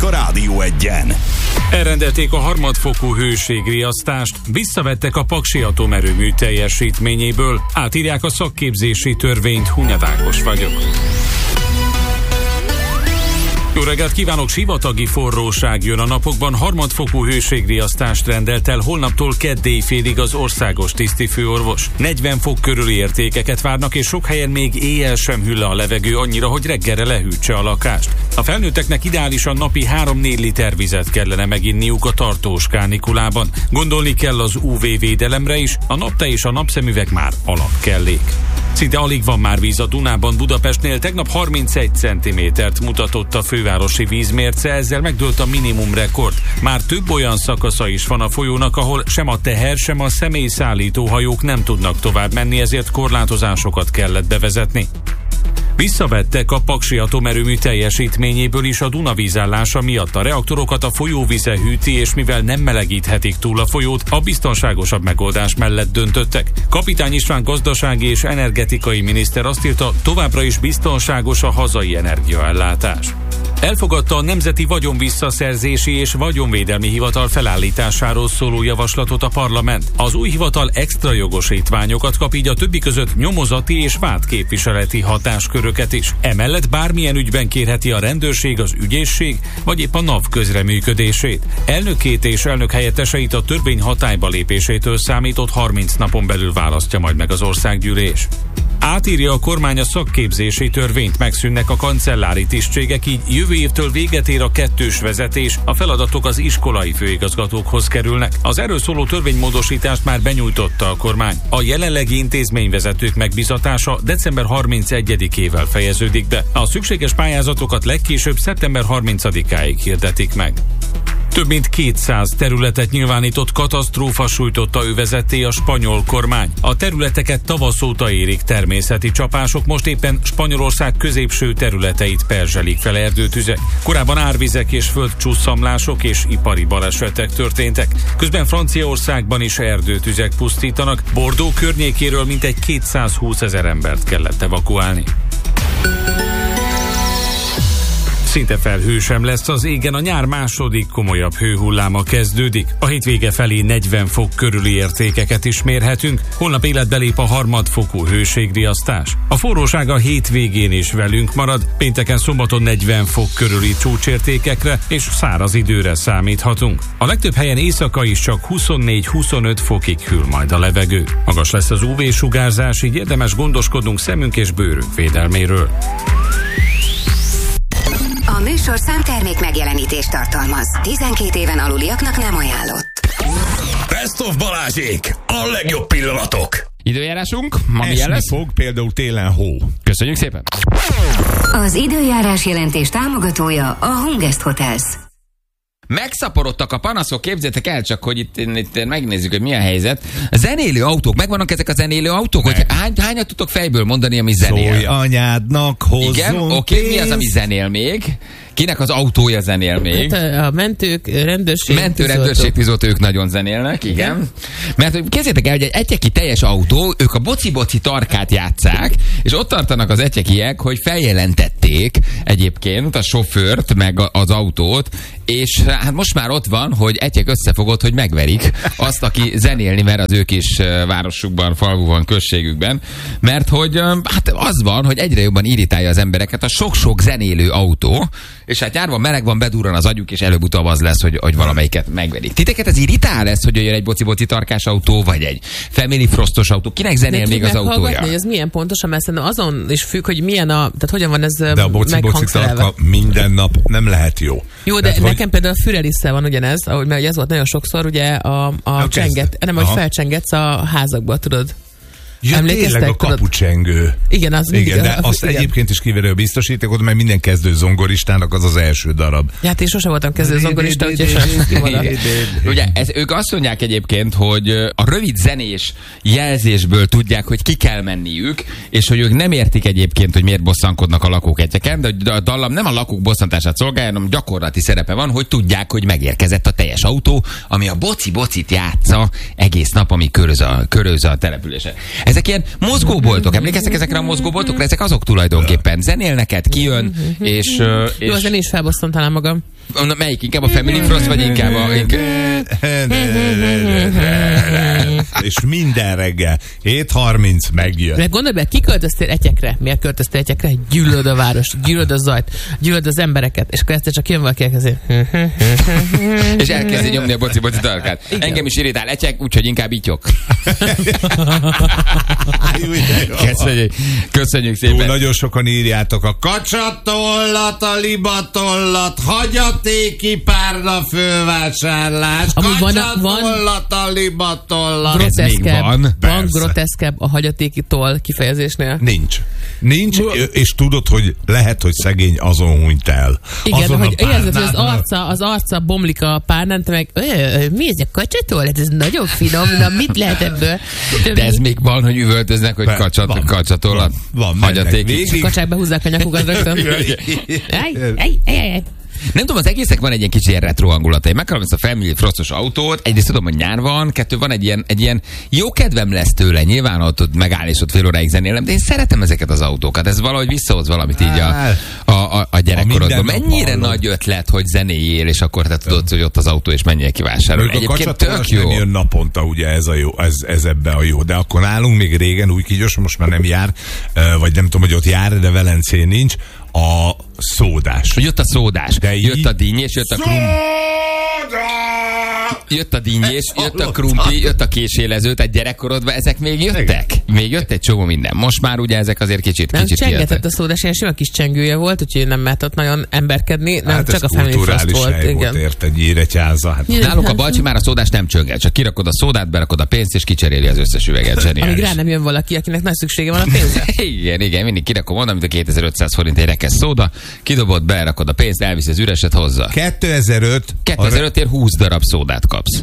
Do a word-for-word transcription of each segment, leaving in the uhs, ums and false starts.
a Rádió Egyen. Elrendelték a harmadfokú hőségriasztást, visszavettek a Paksi atomerőmű teljesítményéből, átírják a szakképzési törvényt. Hunyad Ákos vagyok. Jó reggelt kívánok, sivatagi forróság jön a napokban, harmadfokú hőségriasztást rendelt el holnaptól kedd éjfélig az országos tisztifőorvos. negyven fok körüli értékeket várnak, és sok helyen még éjjel sem hűl le a levegő annyira, hogy reggelre lehűtse a lakást. A felnőtteknek ideálisan napi három-négy liter vizet kellene meginniuk a tartós kánikulában. Gondolni kell az ú vé védelemre is, a napte és a napszemüveg már alapkellék. Szinte alig van már víz a Dunában. Budapestnél tegnap harmincegy centimétert mutatott a fővárosi vízmérce, ezzel megdőlt a minimum rekord. Már több olyan szakasza is van a folyónak, ahol sem a teher, sem a személyszállító hajók nem tudnak tovább menni, ezért korlátozásokat kellett bevezetni. Visszavettek a Paksi atomerőmű teljesítményéből is a Duna vízállása miatt. A reaktorokat a folyóvize hűti, és mivel nem melegíthetik túl a folyót, a biztonságosabb megoldás mellett döntöttek. Kapitány István gazdasági és energetikai miniszter azt írta, továbbra is biztonságos a hazai energiaellátás. Elfogadta a Nemzeti Vagyonvisszaszerzési és Vagyonvédelmi Hivatal felállításáról szóló javaslatot a parlament. Az új hivatal extra jogosítványokat kap, így a többi között nyomozati és vádképviseleti hatásköröket is. Emellett bármilyen ügyben kérheti a rendőrség, az ügyészség vagy épp a NAV közreműködését. Elnökét és elnök helyetteseit a törvény hatályba lépésétől számított harminc napon belül választja majd meg az országgyűlés. Átírja a kormány a szakképzési törvényt, megszűnnek a kancellári tisztségek, így jövő évtől véget ér a kettős vezetés, a feladatok az iskolai főigazgatókhoz kerülnek. Az erről szóló törvénymódosítást már benyújtotta a kormány. A jelenlegi intézményvezetők megbizatása december harmincegyedikével fejeződik be. A szükséges pályázatokat legkésőbb szeptember harmincadikáig hirdetik meg. Több mint kétszáz területet nyilvánított katasztrófa sújtotta övezetté a spanyol kormány. A területeket tavasz óta érik természeti csapások, most éppen Spanyolország középső területeit perzselik fel erdőtüzek. Korábban árvizek és földcsúszamlások és ipari balesetek történtek. Közben Franciaországban is erdőtüzek pusztítanak. Bordeaux környékéről mintegy kétszázhúszezer embert kellett evakuálni. Szinte felhő sem lesz az égen, a nyár második komolyabb hőhulláma kezdődik. A hétvége felé negyven fok körüli értékeket is mérhetünk. Holnap életbe lép a harmadfokú hőségriasztás. A forróság a hétvégén is velünk marad, pénteken szombaton negyven fok körüli csúcsértékekre és száraz időre számíthatunk. A legtöbb helyen éjszaka is csak huszonnégy-huszonöt fokig hűl majd a levegő. Magas lesz az ú vé-sugárzás, így érdemes gondoskodnunk szemünk és bőrünk védelméről. A műsorszám termék megjelenítést tartalmaz. tizenkét éven aluliaknak nem ajánlott. Best of Balázsék! A legjobb pillanatok! Időjárásunk, ma milyen lesz? fog, például télen hó. Köszönjük szépen! Az időjárás jelentés támogatója a Hungest Hotels. Megszaporodtak a panaszok, képzeljétek el csak, hogy itt, itt megnézzük, hogy mi a helyzet. A zenélő autók, megvannak ezek a zenélő autók? Hogy hány, hányat tudtok fejből mondani, ami zenél? Szólj anyádnak, hozzon. Igen, oké, okay, mi az, ami zenél még? Kinek az autója zenél még? Hát a mentők, rendőrség, Mentő, rendőrség, tűzoltó, ők nagyon zenélnek, igen. igen. Mert képzeljétek el, hogy egy egyeki teljes autó, ők a boci-boci tarkát játsszák, és ott tartanak az egyekiek, hogy feljelentették egyébként a sofőrt, meg az autót, és hát most már ott van, hogy egyek összefogott, hogy megverik azt, aki zenélni mer az ő kis városukban, falvuban, községükben, mert hogy hát az van, hogy egyre jobban irritálja az embereket a sok-sok zenélő autó, és hát nyárban meleg van, bedurran az agyuk, és előbb-utóbb az lesz, hogy, hogy valamelyiket megverik. Titeket ez irritál lesz, hogy jön egy boci-boci tarkás autó, vagy egy Family Frostos autó? Kinek zenél még az autója? Hogy ez milyen pontosan, mert szerintem azon is függ, hogy milyen a, tehát hogyan van ez de a boci-boci tarka minden nap nem lehet jó. Jó, de tehát, nekem hogy... például a Fürelisszel van ugyanez, ahogy, mert ez volt nagyon sokszor, ugye a, a csenget, nem, hogy felcsengetsz a házakba, tudod. Ja, tényleg a kapucsengő. Igen, az igen, de azt igen. Egyébként is kiverő biztosítékot, mert minden kezdő zongoristának az az első darab. Ja, hát én sosem voltam kezdő zongorista, úgyhogy sajnos. Ugye, ez, ők azt mondják egyébként, hogy a rövid zenés jelzésből tudják, hogy ki kell menniük, és hogy ők nem értik egyébként, hogy miért bosszankodnak a lakók egyeken, de a dallam nem a lakók bosszantását szolgálja, hanem gyakorlati szerepe van, hogy tudják, hogy megérkezett a teljes autó, ami a boci-bocit játsza egész nap, ami köröz a, köröz a települése. Ezek ilyen mozgóboltok. Emlékeztek ezekre a mozgóboltokra? Ezek azok tulajdonképpen. Zenélneket, kijön, és... és... Jó, azért én is felbosszom talán magam. Na, melyik? Inkább a Family Frost, vagy inkább a... És minden reggel hét harminc megjön. Meg gondolj be, ki költöztél Etyekre? Miért költöztél Etyekre? Gyűlöd a város, gyűlöd a zajt, gyűlöd az embereket, és akkor ezt csak jön valaki elkezdi. És elkezdi nyomni a boci-boci tarkát. Igen. Engem is irritál Etyek, úgyhogy inkább ityok. Köszönjük, köszönjük szépen. Túl nagyon sokan írjátok a kacsatollat, a libatollat, hagyatéki párna fővásárlás, kacsatollat, a libatollat. Groteszkebb, van, van groteszkebb a hagyatéki toll kifejezésnél. Nincs. Nincs, és tudod, hogy lehet, hogy szegény azon hunyt el. Igen, azon hogy érzed, hogy az arca, az arca bomlik a párnán, te meg, mi ez a kacsatoll? Ez nagyon finom, na mit lehet ebből? De ez még van, hogy üvöltöznek, hogy kacsat, kacsatollat, hagyatéki. És a kacsák behúzzák a nyakukat rögtön. Ej, ej, ej, ej. Nem tudom, az egésznek van egy ilyen kicsi ilyen retro hangulata. Én megkapom ezt a Family Frostos autót, egyrészt tudom, hogy nyár van, kettő van egy ilyen, egy ilyen jó kedvem lesz tőle, nyilván ott megáll és ott fél óráig zenélem, de én szeretem ezeket az autókat. Ez valahogy visszahoz valamit így a, a, a, a gyerekkorodban. Mennyire hallom. Nagy ötlet, hogy zenéjél, és akkor te tudod, hogy ott az autó, és menjél kivásárolni. Egyébként tök jó. Nem jön naponta, ugye ez a jó, ez, ez ebbe a jó. De akkor nálunk még régen új kígyos, most már nem jár, vagy nem tudom, hogy ott jár, de Velencén nincs. A szódás. Jött a szódás, de jött a dinnyés, jött a krum... Jött a dinnyés, jött a krumpi, jött a késélező, tehát gyerekkorodban ezek még jöttek. Még jött egy csomó minden. Most már ugye ezek azért kicsit nem kicsit csengetett jöttek. A szódás, ilyen sima kis csengője volt, úgyhogy nem mehetett nagyon emberkedni, nem hát csak a Family Frost volt. Igen. Érted, Nyíregyháza. Hát. Nálunk a Balcsi már a szódás nem csönget, csak kirakod a szódát, berakod a pénzt, és kicseréli az összes üveget. Zseniális. Amíg rá nem jön valaki, akinek nagy szüksége van a pénzre. Igen, igen, mindig kirakom onnan, mint a kétezer-ötszáz forint egy rekesz szóda, kidobod, berakod a pénzt, elviszi az üreset hozzá. kétezer-öt kétezer-ötért húsz darab szódát kapsz.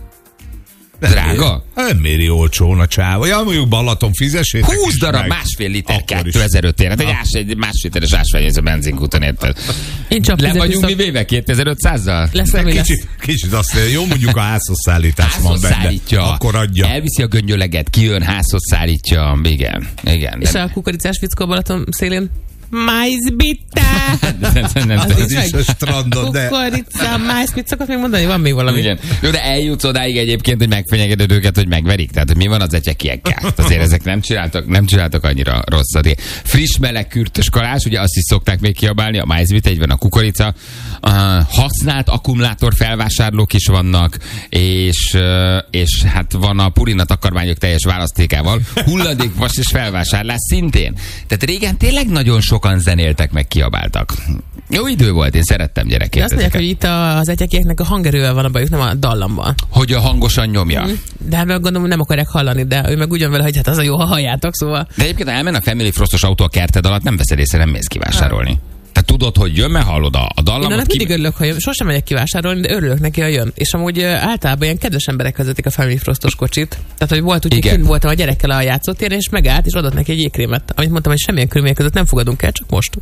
Drága? Nem méri olcsón a csáva. Ja, mondjuk Balaton fizessétek. húsz darab meg. Másfél liter kétezer-ötért. Hát egy, ás, egy másfél literes ásványvíz a benzinkúton, érted? Le vagyunk mi véve kétezer-ötszázzal? Kicsit, kicsit azt mondja, jó, mondjuk a házhoz szállítás van benne. Akkor adja. Elviszi a göngyöleget, kijön, házhoz szállítja. Igen, igen. És a kukoricás fickó Balaton szélén? Májzbitta! Az is a strandon, de... Kukorica, májz, mit szokott még mondani? Van még valami? Igen. Jó, de eljutsz odáig egyébként, hogy megfenyegeded őket, hogy megverik. Tehát, hogy mi van az etyekiekkel? Azért ezek nem csináltak, nem csináltak annyira rosszat. Friss, meleg, kürtös kalás, ugye azt is szokták még kiabálni, a májzbitta, egy van a kukorica. Uh, használt akkumulátor felvásárlók is vannak, és, uh, és hát van a Purina takarmányok teljes választékával. Hulladékvas és felvásárlás szintén. Tehát régen tényleg nagyon sok sokan zenéltek, meg kiabáltak. Jó idő volt, én szerettem gyerekként. De azt mondják, hogy itt az etyekieknek a hangerővel van a bajuk, nem a dallamban. Hogy a hangosan nyomja. Mm. De hát gondolom, hogy nem akarják hallani, de ő meg ugyan vele, hogy hát az a jó, ha halljátok, szóval. De egyébként, ha elmen a Family Frostos autó a kerted alatt, nem veszed észre, nem mész kivásárolni. Tehát tudod, hogy jön, mert hallod a, a dallamot. Én annak ki... mindig örülök, ha jön. Sosem megyek kivásárolni, de örülök neki, ha jön. És amúgy általában ilyen kedves emberek vezetik a Family Frostos kocsit. Tehát, hogy volt úgy, hogy kint voltam a gyerekkel a játszótéren, és megállt, és adott neki egy jégkrémet. Amit mondtam, hogy semmilyen körülmények között nem fogadunk el, csak most.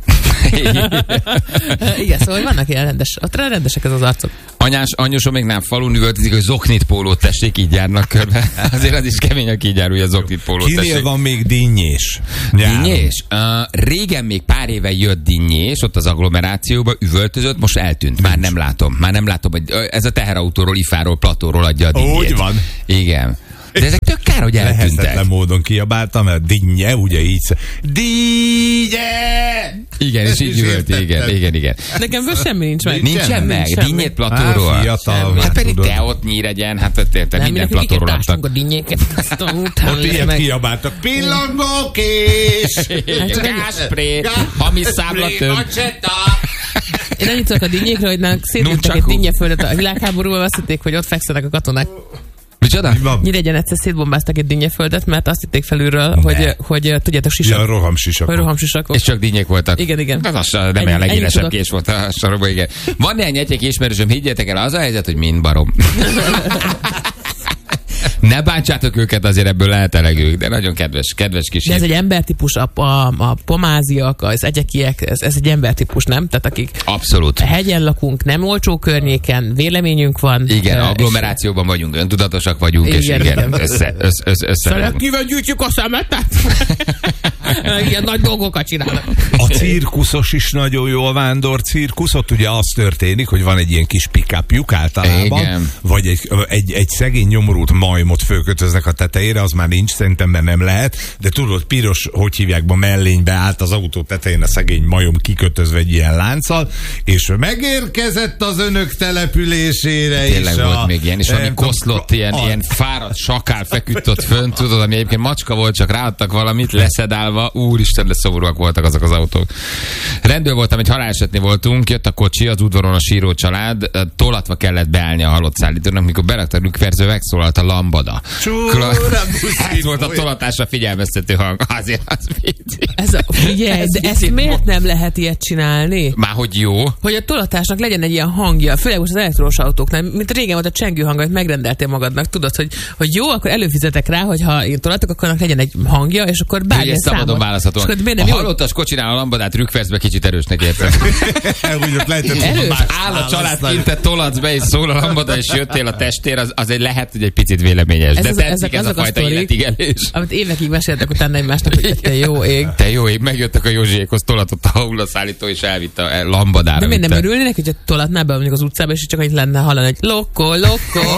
Igen, szóval hogy vannak ilyen rendes, ott rendesek ez az arcok. Anyás, anyósom még nem falun üvöltözik, hogy zoknit pólót tessék, így járnak körbe. Azért az is kemény, aki így jár, hogy a zoknit pólót tessék. Kinél van még dinnyés? Dinnyés? Uh, régen még pár éve jött dinnyés, ott az agglomerációba üvöltözött, most eltűnt. Már nem látom. Már nem látom, hogy ez a teherautóról, ifáról, platóról adja a dinnyét. Úgy van. Igen. De ezek tök kár, hogy eltűntek. Lehetetlen módon kiabáltam, mert dinnye, ugye így. Dinnye! Igen, és így üvölt, igen, igen, igen. Nekem ből semmi nincs meg. Nincsen meg, dinnyét platóról. Hát, fiatal, hát pedig te ott Nyíregyen, hát te minden platóról adtak. A dinnyéket, azt ott ilyet kiabáltak. Pillangókés! Gáspré! Hamis számlatöm! Én annyit tudok a dinnyékre, hogy nálunk szétlőttek egy dinnyeföldet a világháborúban, azt hitték, hogy ott fekszenek a katonák. Micsoda? Nyíregyen egyszer szétbombáztak egy dinnyeföldet, mert azt hitték felülről, hogy, hogy tudjátok, sisak. Ja, rohamsisakok. Hogy rohamsisakok. És csak dinnyék voltak. Igen, igen. Ez az nem olyan legélesebb kés volt a sorokban, igen. Van néhány egyek ismerősöm, higgyétek el, az a helyzet, hogy mind barom. Ne bántsátok őket, azért ebből lehet elegük, de nagyon kedves, kedves kis De ez egy embertípus, a, a, a pomáziak, az egyekiek, ez, ez egy embertípus, nem? Tehát akik abszolút. Hegyen lakunk, nem olcsó környéken, véleményünk van. Igen, uh, agglomerációban vagyunk, öntudatosak vagyunk, igen, és igen, igen. össze, össze, össze, össze Szelektívön gyűjtjük a szemetet. Ilyen nagy dolgokat csinálnak. A cirkuszos is nagyon jó, a vándor cirkusz. Ott ugye az történik, hogy van egy ilyen kis pick-upjuk általában, igen. vagy egy, egy, egy szegény nyomorult majmot fölkötöznek a tetejére, az már nincs, szerintem mert nem lehet, de tudod, piros, hogy hívják, ma mellénybe állt az autó tetején a szegény majom kikötözve egy ilyen lánccal, és megérkezett az önök településére. Tényleg és volt a, még ilyen, és valami koszlott, ilyen, a, ilyen fáradt sakál feküdt ott fönt, tudod, ami egyébként macska volt, csak ráadtak valamit, leszedálva, úristen, de szomorúak voltak azok az autók. Rendőr voltam, egy halálesetnél voltunk, jött a kocsi, az udvaron a síró család, tolatva kellett beállni a halott szállítónak, mikor berakta a rükverző, megszólalt a lambada. Csúra, ez volt a tolatásra figyelmeztető hang. Azért az vicc. Ez a, figyelj, de ezt miért nem lehet ilyet csinálni? Már hogy jó. Hogy a tolatásnak legyen egy ilyen hangja, főleg most az elektromos autóknál, mint régen volt a csengő hang, amit megrendeltél magadnak, tudod, hogy, hogy jó, akkor előfizetek rá, hogy ha én tolatok, akkor annak legyen egy hangja, és akkor bármilyen számot. Szabadon választhatóan. A halottas kocsinál a lambadát rükverzbe kicsit erősnek értem. Úgy ott lehetett, áll a család kint, te tolatsz be, és szól a lambada, és jöttél a testér, az, az egy lehet, hogy egy picit véleményes. Ez de az, tetszik ez a fajta életigelés. Amit évekig meséltek utána egymásnak, hogy te jó ég. Te jó ég, megjöttek a Józsiékhoz, tolatott a hullaszállító, és elvitte a lambadára. De miért nem örülnének, hogyha tolatná be mondjuk az utcába, és csak annyit lenne hallani, hogy lokko, lokko,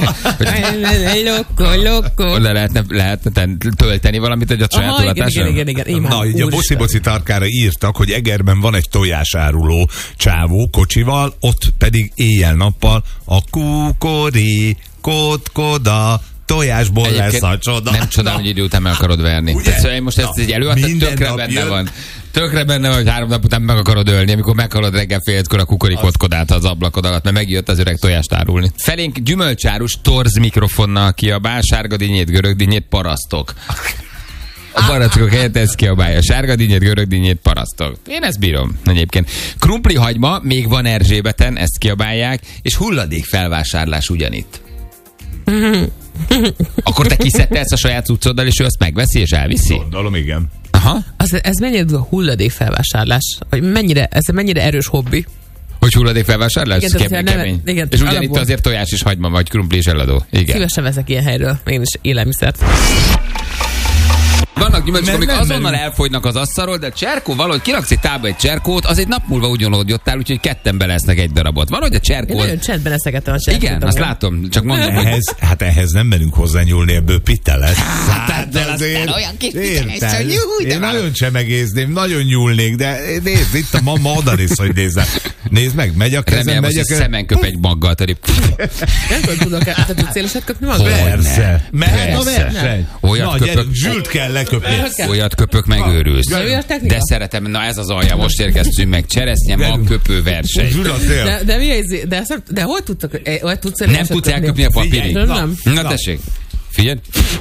lokko, lokko. Le lehetne, lehetne tölteni valamit egy a saját tolatáson? Igen, igen, igen. Na, így a boci-boci tarkára írtak, hogy Egerben van egy tojásáruló csávó kocsival, ott pedig éjjel-nappal a kukori, kotkoda, tojásból egyébként lesz a csoda. Nem csodál, hogy idő után meg akarod verni. Szóval most ezt egy előadtad, tökre benne jön. Van. Tökre benne van, hogy három nap után meg akarod ölni, amikor meghalod reggel fél hétkor a kukorikotkodát az ablakod alatt, mert megjött az öreg tojást árulni. Felénk gyümölcsárus torz mikrofonnal kiabál, sárga dinnyét, görög dinnyét, parasztok. A barackok helyett ezt kiabálja. Sárga dinnyét, görög dinnyét, parasztok. Én ezt bírom egyébként. Krumpli hagyma, még van Erzsébeten, ezt kiabálják, és hulladék felvásárlás ugyanitt. Akkor te kiszedtelsz a saját cuccoddal, és ő azt megveszi, és elviszi? Gondolom, igen. Aha. Az, ez mennyire a hulladék felvásárlás? Vagy mennyire, ez mennyire erős hobbi? Hogy hulladék felvásárlás? Igen, kemény, nem, kemény. Igen, és ugyanitt azért tojás és hagyma, vagy krumpli és eladó. Igen. Szívesen veszek ilyen helyről, én is élelmiszert. Vannak gyümölcsök, amik azonnal nem. elfogynak az asztalról, de cserkó valahogy kiraksz egy tába egy cserkót, az egy nap múlva ugyanúgy jottál, úgyhogy ketten belesznek egy darabot. Van, hogy a cserkó. Nagyon csendben eszegettem a cserkót. Igen, azt látom, csak mondom, hogy... Ehhez, hát ehhez nem merünk hozzányúlni, ebből pitta lesz. Hát, hát de azért olyan kis pitta lesz, hogy jó, én nagyon csemegézném, nagyon nyúlnék, de nézd, itt a mama odanéz, hogy nézzel. Nézd meg, megy a kezem, Remélem, megy a kezem. Szemen köp egy maggal, teri. Nem tudok, te tudsz szélesebb köpni maggal? Persze. Mehet a verseny. Olyat köpök. Zsült kell leköpni. Olyat köpök, megőrülsz. De szeretem, na ez az alja, most érkeztünk meg. Cseresznye mag köpő verseny. De, de mi ez? De, de hol tudtok? Hogy tudsz nem tudsz elköpni a papírig. Nem. Na tessék. Figyelj.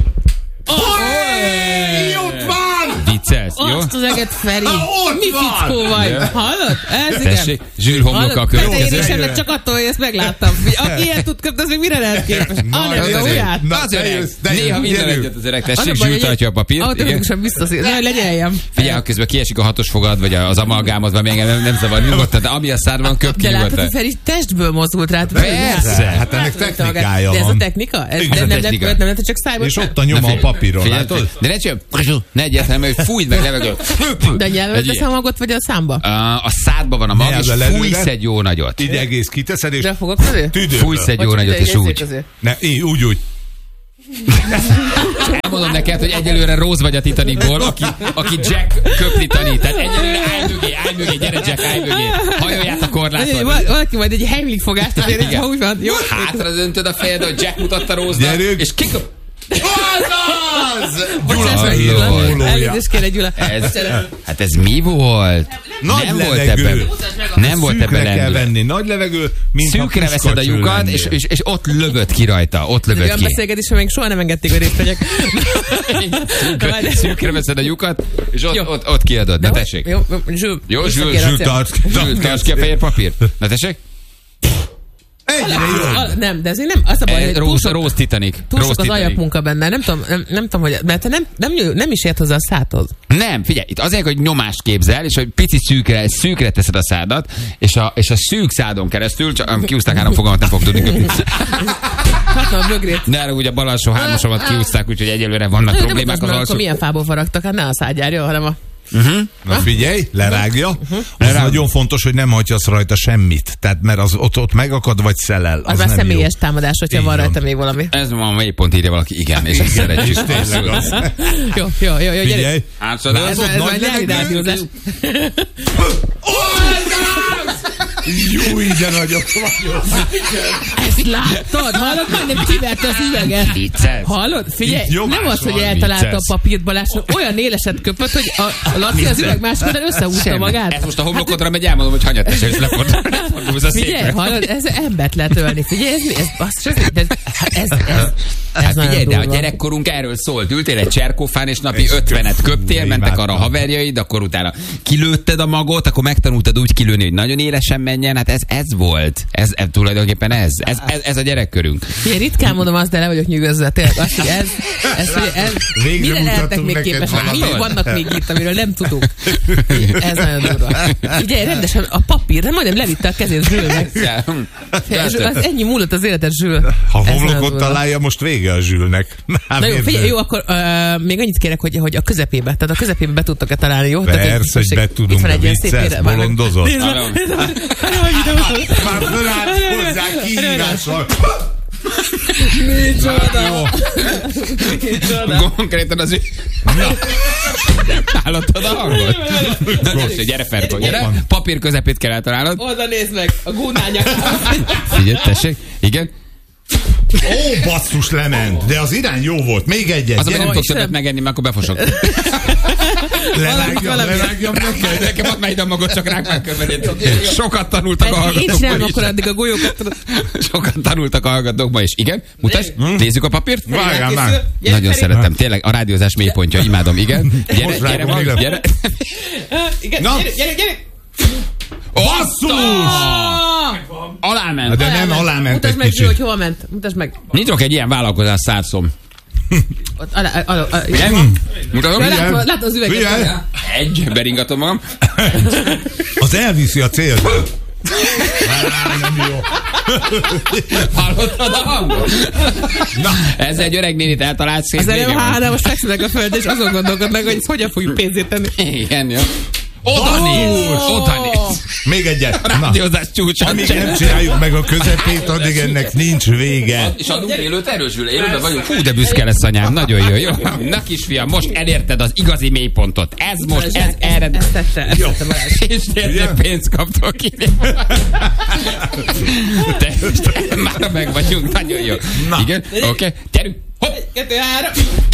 Ott van! Viccelsz, jó? Azt az eget, Feri. Mi fickó vagy? Hallod? Ez igen. Tessék, Zsűr homloka a következő. Én sem csak attól, hogy ezt megláttam. Aki ilyet tud köpni, az még mire lehet képes? Hanem jó ujját. Az öreg. Néha minden egyet az öreg. Tessék, Zsűr tartja a papírt. Automatikusan visszaszél. Ne, legyen eljem. Figyelj, ha közben kiesik a hatos fogad, vagy az amalgámod, vagy még engem nem zavar nyugodtan, de ami a szádban köp ki nyugodtan. De nyugodtan. látod, hogy Feri testből mozdult rá. Persze. Hát ennek technikája van. De ez a technika? Ez nem lehet csak szájba. És ott a nyoma a papíron, látod? De ne csak, ne egyáltalán, hogy fújd meg levegő. De a nyelvet tesz a magot, vagy a számba? A szádba van a mag, és fújsz egy jó nagyot. Így egész kiteszed, és de fogok közé? Fújsz egy jó nagyot, és úgy. Ne, így, úgy, úgy. Elmondom neked, hogy egyelőre Rose vagy a Titanicból, aki, aki Jack köpni tanít. Tehát egyelőre állj mögé, állj mögé, gyere Jack, állj mögé. Hajolját a korláton. Valaki majd egy Heimlich fogást, azért, ha úgy van. Hátra döntöd a fejed, hogy Jack mutatta Rose-nak, és kiköp. Azaz! Gyula, elnézést kérlek, Gyula. Ez, hát ez mi volt? Nagy nem levegő. Volt ebben, nem volt ebben kell venni. Nagy levegő, mint szűkre veszed a lyukat, és, és, és ott lövöd ki rajta. Ott lövöd olyan ki. beszélgetés, hogy még soha nem engedték, hogy részt vegyek. szűkre, szűkre veszed a lyukat, és ott, ott, ott kiadod. Na tessék. Jó, Zsül. Jó, Zsül, Zsül, tarts ki a fehér papírt. Na tessék. Egyre jobb. Nem, de ezért nem, az a baj, hogy túl sok, Rose Titanic. túl sok az alapmunka benne. Nem tudom, nem, nem tudom, hogy, mert te nem, nem, nem is ért hozzá a szádhoz. Nem, figyelj, itt azért, hogy nyomást képzel, és hogy pici szűkre, szűkre teszed a szádat, és a, és a szűk szádon keresztül, csak kiúzták három fogalmat, nem fog tudni köpni. Hát a bögrét. De erre ugye a bal alsó hármasomat kiúzták, úgyhogy egyelőre vannak nem problémák az, az alsó. Akkor milyen fából faragtak, hát ne a szádjárja, hanem a... Uh-huh. Na figyelj, lerágja. Uh-huh. Az Lerág. Nagyon fontos, hogy nem hagyjasz rajta semmit. Tehát, mert az ott, ott megakad, vagy szelel. Az, az már személyes jó. Támadás, hogyha így van rajta még valami. Ez van, mélypont írja valaki, igen, és ezt szeretjük. Tényleg az. Jó, jó, jó, jó, figyelj. Átszadás. Ez, ez már nyelvi rádiózás. Jó, de nagyok vagyok. Ezt láttad? Hallod? Majdnem kiverte az üveget. Vicces. Hallod? Figyelj, nem az, hogy eltalálta a papírt Balázs, olyan éleset köpött, hogy a, a Laci az üveg másodan összehúzta magát. Ez most a homlokodra megy, elmondom, hogy hanyat és lefordulsz a székre. Figyelj, hallod, ez embert lehet ölni. Figyelj, ez mi? Ez, ez, ez, ez, ez, ez hát figyelj, de a gyerekkorunk erről szólt. Ültél egy cserkófán, és napi ötvenet köptél, mentek arra a haverjaid, akkor utána kilőtted a magot, akkor megtanultad úgy kilőni, hogy nagyon élesen menjen. Hát ez, ez volt. Ez, ez tulajdonképpen ez. Ez, ez, ez a gyerekkörünk. Figyelj, ritkán mondom azt, de le vagyok nyűgözve. Tényleg azt, hogy ez, ez, ez mire lehetnek még képesek? Mi vannak még itt, amiről nem tudunk? Ez nagyon durva. Figyelj, rendesen a papír, nem majdnem levitte a kezét Zsülnek. Az ennyi múlott az életed, Zsül. Ha homlokot találja, most vége a Zsülnek. Na jó, figyelj, jó, akkor uh, még annyit kérek, hogy, hogy a közepébe, tehát a közepébe be tudtok-e találni, jó? Persze, hogy be tudunk, de vicces, bolondozott. Már fölállt hozzá kihívással. Micsoda! Micsoda! Konkrétan az ő... Hallottad a hangot? Na, gyere, Ferko, gyere. Papír közepét kell eltalálnod. Oda nézd meg, a gúnányak. Figyelj, tessék. Igen. Ó, basszus, lement. De az irány jó volt. Még egyet. Az, ami nem tudok többet megenni, mert akkor befosok. Lerágjam, lerágjam neked. Nekem ad már ide a magot, csak ránk megkövetít. Sokat tanultak a hallgatók. Én csinálom akkor addig a golyókat. Sokat tanultak a hallgatók ma is. Igen, mutasd. Nézzük a papírt. Várjál már. Nagyon szeretem. Tényleg a rádiózás mélypontja. Imádom. Igen. Gyere, gyere, gyere. Gyere, gyere, gyere. Basszus! Aláment. De nem aláment. Mutasd meg, Zsül, hogy hova ment. Mutasd meg. Nyitok egy ilyen vállalkozás szárszom. Mutatom? Látod az üveget. Egy, beringatom magam. Az elviszi a célt. Nem jó. Hallottad a hangot? Na, ez egy öreg nénit eltalált szét. Az előbb há, most fekszenek a föld, és azon gondolkodnak, hogy ezt hogyan fogjuk pénzét tenni. Igen, jó. Oda néz! Oda néz! Még egyet! A rádiózás csúcsa. Amíg nem csináljuk meg a közepét, addig ennek nincs vége. És adunk élőt erősül, élőben vagyunk. Hú, de büszke lesz anyám, nagyon jó, jó. Na kisfiam, most elérted az igazi mélypontot. Ez most, ez erre... Ezt tette, ezt tette Balázs. És tényleg pénzt kaptok ki. Te, már meg vagyunk, nagyon jó. Igen, oké, gyerünk. Hopp! Kettő, három.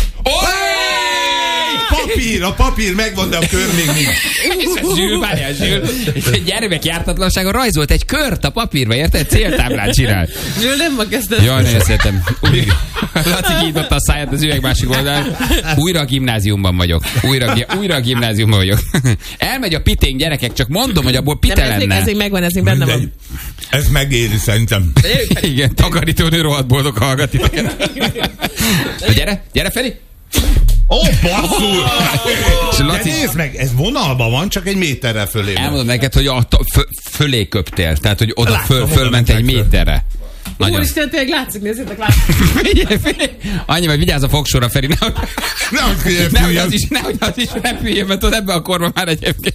Papír, a papír megvan, de a kör még nincs. Zsül, várjál, Zsül. Egy gyermek jártatlanságon rajzolt egy kört a papírba, érted? Céltáblát csinál. Zsül, nem ma kezdett. Jaj, nagyon szeretem. Laci kinyitotta a száját az üveg másik oldalán. Újra a gimnáziumban vagyok. Újra, újra a gimnáziumban vagyok. Elmegy a piténk, gyerekek, csak mondom, hogy abból pite nem, lenne. Ez még megvan, ez még benne van. Ez megéri szerintem. Igen, takarítónő rohadt boldog hallgat titeket. Gyere, gyere Feri. Ó, oh, basszus! Oh, de nézd meg, ez vonalban van, csak egy méterre fölé. Elmondom neked, hogy a fölé köptél, tehát hogy oda föl, fölment egy méterre. Úristen, tényleg látszik, nézzétek, látszik. Annyi, hogy vigyázz a fogsorra, Feri, nehogy, nehogy, nehogy az is, nehogy az is repüljön, mert tudod, ebben a korban már egyébként.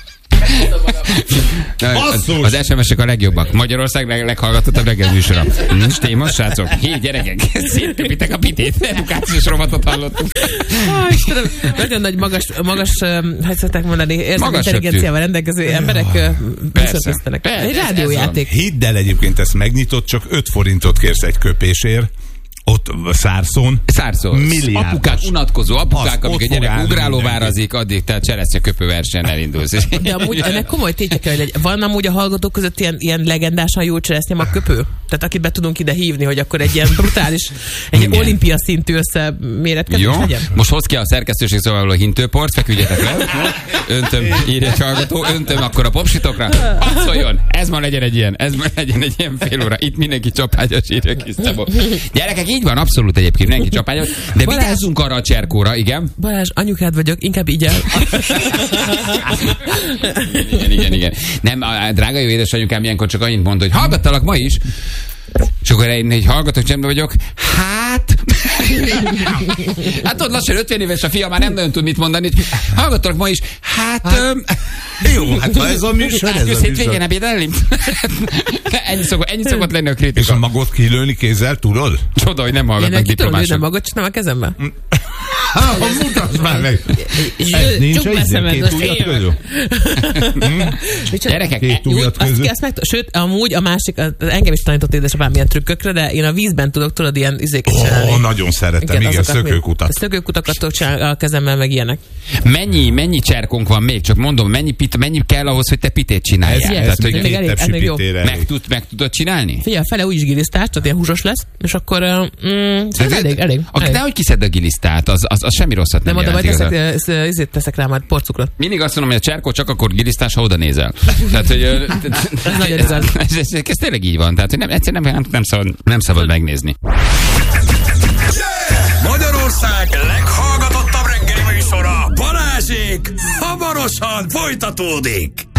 Az, az es em es-ek a legjobbak. Magyarország leg, leghallgatottabb reggel műsora. Nincs téma, srácok. Hé, gyerekek, szétköpitek a pitét. Edukációs rovatot hallottunk. Ah, Istenem, nagyon nagy magas, magas hogy szokták mondani, érzékeny intelligenciával rendelkező emberek műsorkészítenek. Egy rádiójáték. Hidd el, egyébként ezt megnyitott, csak öt forintot kérsz egy köpésért. Ott Szárszón. Szárszón. Milliárdos. Apukák, unatkozó apukák, Az, amik a gyerek ugrálóvárazik, addig tehát cseresznye köpő versenyen elindulsz. De amúgy ennek komoly tétje kell, hogy van amúgy a hallgatók között ilyen, ilyen legendásan jó cseresznye a köpő? Tehát akit be tudunk ide hívni, hogy akkor egy ilyen brutális, egy Igen. olimpia szintű összeméretkezés Jó, legyen? most hoz ki a szerkesztőség szóval a hintőport, feküdjetek le. Öntöm, írja egy hallgató, öntöm akkor a popsitokra. Hadd szóljon, ez ma legyen egy ilyen, ez ma legyen egy ilyen fél óra. Itt mindenki csapágyas, írja kis Szabó. Gyerekek, így van, abszolút egyébként mindenki csapágyas, de Balázs. vigyázzunk arra a cserkóra, igen. Balázs, anyukád vagyok, inkább így el. Igen, igen, igen. Nem, a drága jó édesanyukám ilyenkor csak annyit mond, hogy hallgattalak ma is, és akkor én egy hallgatok, csendben vagyok, hát... hát ott lassan ötven éves a fia, már nem nagyon tud mit mondani, hallgattalak ma is, hát... hát öm... Jó, hát ha ez a műsor, ez a Jössz hétvégén műsor. ebédelni? ennyi, szokott, ennyi szokott lenni a És kritika. a magot kilőni kézzel, tudod? Csoda, hogy nem Én hallgatnak neki tudom lőni a diplomások. magot, csak nem a kezembe. Ha, mutasd már meg! Ez nincs Csukd be egy szemed, két most ujjat én- közül? Gyerekek, Két e- Jó, ujjat azt, közül? azt meg, sőt, amúgy a másik, az engem is tanított édesapám ilyen trükkökre, de én a vízben tudok, tudod, ilyen izéket csinálni. Ó, nagyon szeretem, igen, azokat még- szökőkutat. Szökőkutakat tudok csinálni a kezemmel, meg ilyenek. mennyi, mennyi cserkónk van még? Csak mondom, mennyi, pit, mennyi kell ahhoz, hogy te pitét csináljál? Ez, Igen, Tehát, ez hogy még még elég- egy ez még jó. pitére meg, elég. tud, meg tudod csinálni? Figyelj, a fele úgyis gilisztás, tehát ilyen húsos lesz, és akkor uh, mm, De- elég, elég. elég. Akkor nehogy kiszed a gilisztát, az, az, az semmi rosszat nem, Nem oda, jelent majd igazán. teszek, uh, izét teszek rá majd porcukrot. Mindig azt mondom, hogy a cserkó csak akkor gilisztás, ha oda nézel. Tehát, hogy ö, Ez nagyon ez, igaz. ez, ez, ez tényleg így van. Tehát, hogy nem, egyszerűen nem, nem, szabad, nem szabad megnézni. Magyarország leghallgatottabb reggeli műsora, Balázsék, hamarosan folytatódik.